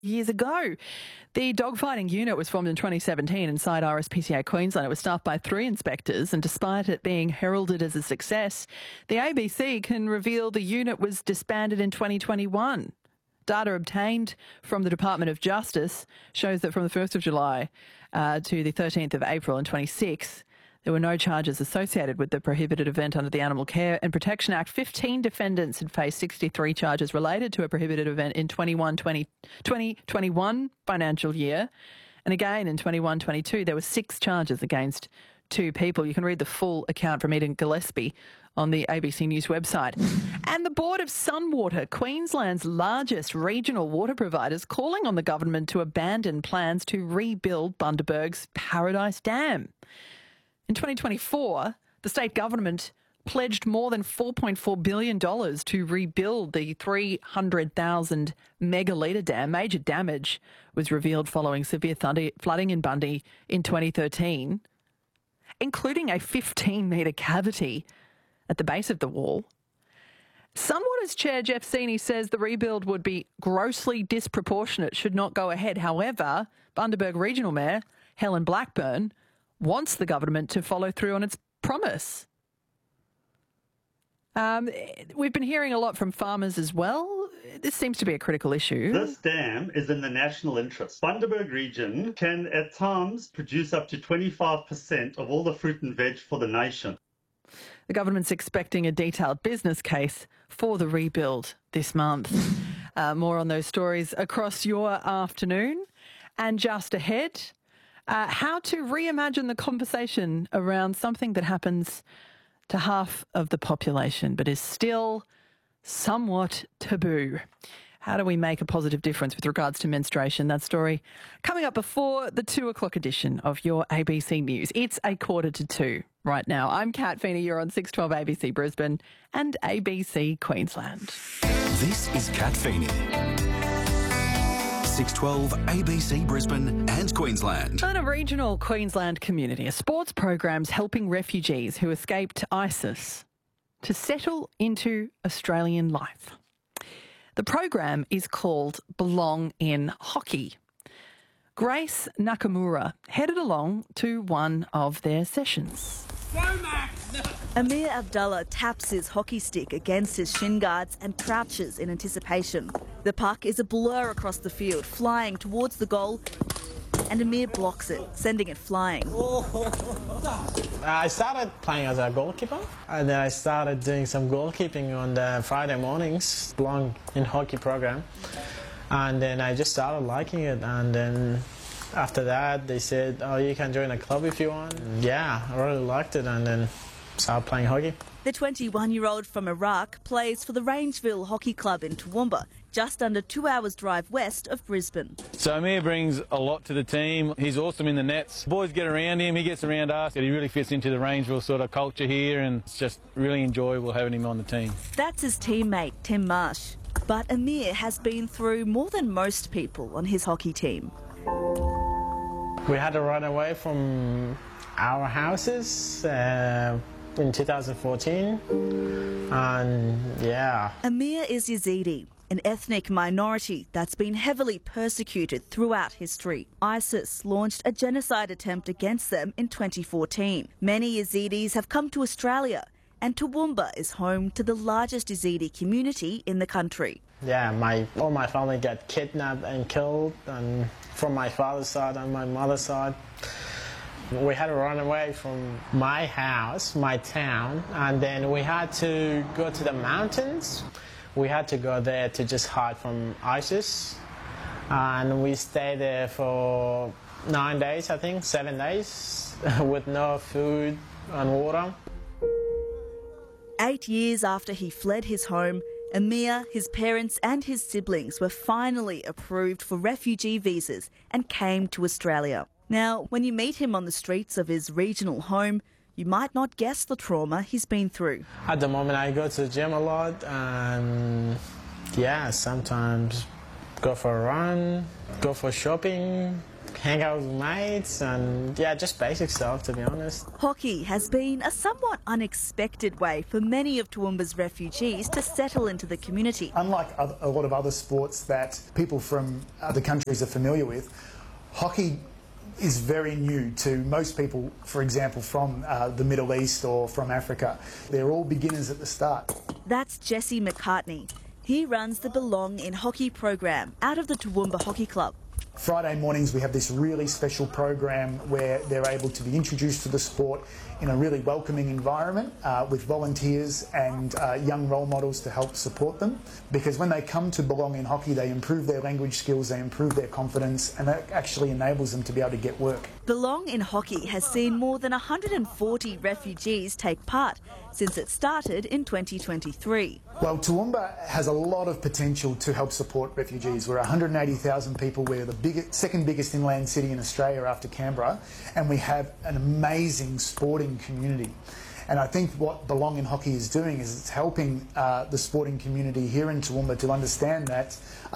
years ago. The dogfighting unit was formed in 2017 inside RSPCA Queensland. It was staffed by 3 inspectors, and despite it being heralded as a success, the ABC can reveal the unit was disbanded in 2021. Data obtained from the Department of Justice shows that from the 1st of July to the 13th of April in 26, there were no charges associated with the prohibited event under the Animal Care and Protection Act. 15 defendants had faced 63 charges related to a prohibited event in 2021 financial year. And again, in 21-22, there were 6 charges against 2 people. You can read the full account from Eden Gillespie on the ABC News website. And the Board of Sunwater, Queensland's largest regional water provider, is calling on the government to abandon plans to rebuild Bundaberg's Paradise Dam. In 2024, the state government pledged more than $4.4 billion to rebuild the 300,000 megalitre dam. Major damage was revealed following severe flooding in Bundy in 2013, including a 15-metre cavity at the base of the wall. Sunwater's chair, Jeff Seeney, says the rebuild would be grossly disproportionate, should not go ahead. However, Bundaberg Regional Mayor Helen Blackburn wants the government to follow through on its promise. We've been hearing a lot from farmers as well. This seems to be a critical issue. This dam is in the national interest. Bundaberg region can at times produce up to 25% of all the fruit and veg for the nation. The government's expecting a detailed business case for the rebuild this month. More on those stories across your afternoon. And just ahead, how to reimagine the conversation around something that happens to half of the population but is still somewhat taboo. How do we make a positive difference with regards to menstruation? That story coming up before the 2 o'clock edition of your ABC News. It's 1:45 right now. I'm Kat Feeney. You're on 612 ABC Brisbane and ABC Queensland. This is Kat Feeney. 612 ABC Brisbane and Queensland. In a regional Queensland community, a sports program's helping refugees who escaped ISIS to settle into Australian life. The program is called Belong in Hockey. Grace Nakamura headed along to one of their sessions. Amir Abdullah taps his hockey stick against his shin guards and crouches in anticipation. The puck is a blur across the field, flying towards the goal, and Amir blocks it, sending it flying. I started playing as a goalkeeper, and then I started doing some goalkeeping on the Friday mornings, Belong in Hockey program, and then I just started liking it, and then after that they said, oh, you can join a club if you want. Yeah, I really liked it, and then started playing hockey. The 21-year-old from Iraq plays for the Rangeville Hockey Club in Toowoomba, just under 2 hours drive west of Brisbane. So Amir brings a lot to the team. He's awesome in the nets. Boys get around him, he gets around us. He really fits into the Rangeville sort of culture here, and it's just really enjoyable having him on the team. That's his teammate, Tim Marsh. But Amir has been through more than most people on his hockey team. We had to run away from our houses in 2014, and yeah. Amir is Yazidi, an ethnic minority that's been heavily persecuted throughout history. ISIS launched a genocide attempt against them in 2014. Many Yazidis have come to Australia, and Toowoomba is home to the largest Yazidi community in the country. Yeah, all my family got kidnapped and killed, and from my father's side and my mother's side. We had to run away from my house, my town, and then we had to go to the mountains. We had to go there to just hide from ISIS, and we stayed there for 9 days, I think, 7 days, with no food and water. 8 years after he fled his home, Amir, his parents and his siblings were finally approved for refugee visas and came to Australia. Now, when you meet him on the streets of his regional home, you might not guess the trauma he's been through. At the moment, I go to the gym a lot, and yeah, sometimes go for a run, go for shopping, hang out with mates and, yeah, just basic stuff, to be honest. Hockey has been a somewhat unexpected way for many of Toowoomba's refugees to settle into the community. Unlike a lot of other sports that people from other countries are familiar with, hockey is very new to most people, for example, from the Middle East or from Africa. They're all beginners at the start. That's Jesse McCartney. He runs the Belong in Hockey program out of the Toowoomba Hockey Club. Friday mornings we have this really special program where they're able to be introduced to the sport in a really welcoming environment with volunteers and young role models to help support them. Because when they come to Belong in Hockey, they improve their language skills, they improve their confidence, and that actually enables them to be able to get work. Belong in Hockey has seen more than 140 refugees take part since it started in 2023. Well, Toowoomba has a lot of potential to help support refugees. We're 180,000 people. We're the second biggest inland city in Australia after Canberra, and we have an amazing sporting community. And I think what Belong in Hockey is doing is it's helping the sporting community here in Toowoomba to understand that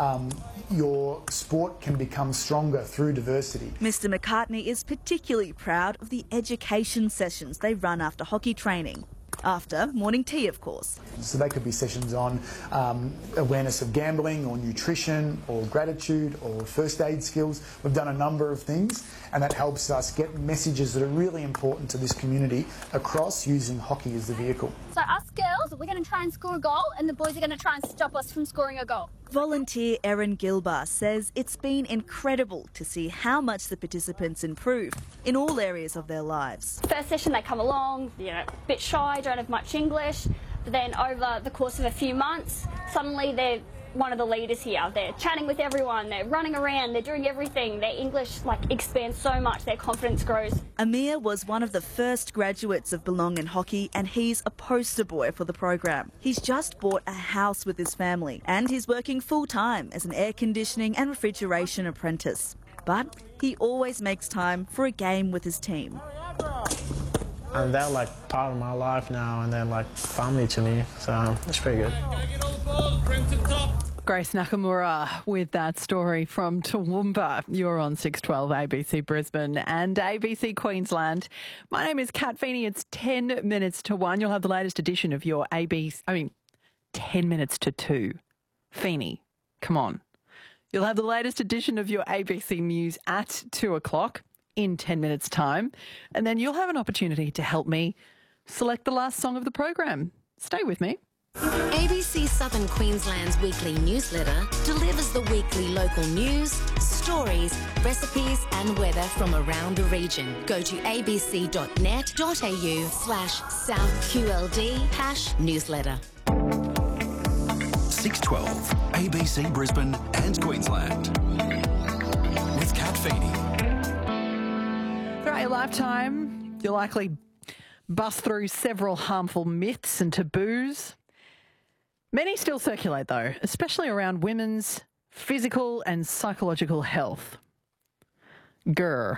your sport can become stronger through diversity. Mr McCartney is particularly proud of the education sessions they run after hockey training. After morning tea, of course. So they could be sessions on awareness of gambling or nutrition or gratitude or first aid skills. We've done a number of things, and that helps us get messages that are really important to this community across using hockey as the vehicle. So us girls, we're going to try and score a goal, and the boys are going to try and stop us from scoring a goal. Volunteer Erin Gilbar says it's been incredible to see how much the participants improve in all areas of their lives. First session they come along, a bit shy, don't have much English, but then over the course of a few months, suddenly they're one of the leaders here. They're chatting with everyone, they're running around, they're doing everything. Their English expands so much, their confidence grows. Amir was one of the first graduates of Belong in Hockey, and he's a poster boy for the program. He's just bought a house with his family, and he's working full-time as an air conditioning and refrigeration apprentice. But he always makes time for a game with his team. And they're part of my life now, and they're family to me, so it's pretty good. Grace Nakamura with that story from Toowoomba. You're on 612 ABC Brisbane and ABC Queensland. My name is Kat Feeney. It's 10 minutes to 1. You'll have the latest edition of your 10 minutes to 2. Feeney, come on. You'll have the latest edition of your ABC News at 2 o'clock in 10 minutes' time. And then you'll have an opportunity to help me select the last song of the program. Stay with me. ABC Southern Queensland's weekly newsletter delivers the weekly local news, stories, recipes and weather from around the region. Go to abc.net.au/SouthQLD #newsletter. 612 ABC Brisbane and Queensland with Kat Feeney. Throughout your lifetime, you'll likely bust through several harmful myths and taboos. Many still circulate, though, especially around women's physical and psychological health. Grr.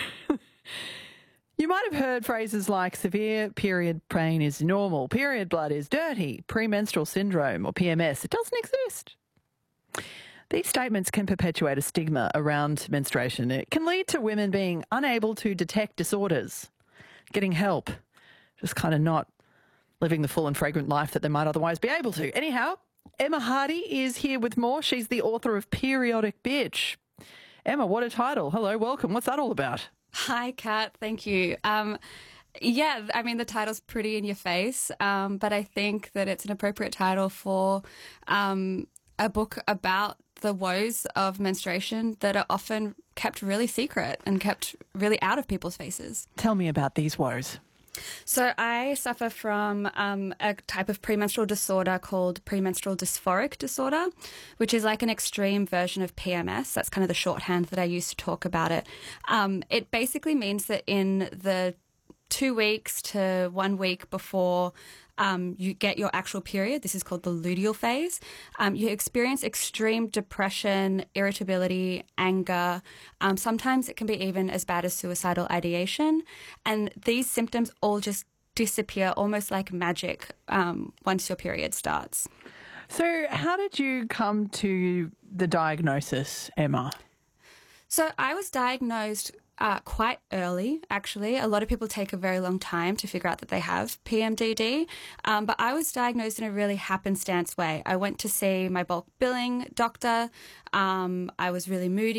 You might have heard phrases like severe period pain is normal, period blood is dirty, premenstrual syndrome or PMS. It doesn't exist. These statements can perpetuate a stigma around menstruation. It can lead to women being unable to detect disorders, getting help, just kind of not living the full and fragrant life that they might otherwise be able to. Anyhow, Emma Hardy is here with more. She's the author of Periodic Bitch. Emma, what a title. Hello, welcome. What's that all about? Hi, Kat. Thank you. The title's pretty in your face, but I think that it's an appropriate title for a book about the woes of menstruation that are often kept really secret and kept really out of people's faces. Tell me about these woes. So I suffer from a type of premenstrual disorder called premenstrual dysphoric disorder, which is like an extreme version of PMS. That's kind of the shorthand that I use to talk about it. It basically means that in the 2 weeks to 1 week before you get your actual period, this is called the luteal phase, you experience extreme depression, irritability, anger. Sometimes it can be even as bad as suicidal ideation. And these symptoms all just disappear almost like magic once your period starts. So how did you come to the diagnosis, Emma? So I was diagnosed quite early, actually. A lot of people take a very long time to figure out that they have PMDD, but I was diagnosed in a really happenstance way. I went to see my bulk billing doctor. I was really moody